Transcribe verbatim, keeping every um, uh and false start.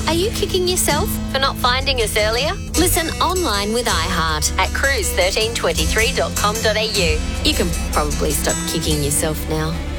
Are you kicking yourself for not finding us earlier? Listen online with iHeart at cruise one three two three dot com dot a u. You can probably stop kicking yourself now.